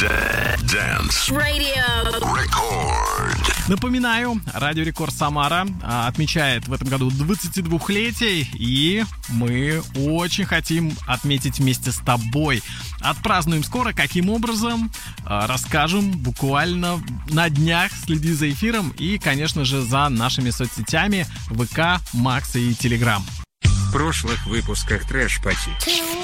Dance Radio Record. Напоминаю, Радио Рекорд Самара отмечает в этом году 22-летие, и мы очень хотим отметить вместе с тобой. Отпразднуем скоро. Каким образом? Расскажем буквально на днях. Следи за эфиром и, конечно же, за нашими соцсетями ВК, Макс и Телеграм. В прошлых выпусках Трэш Пати.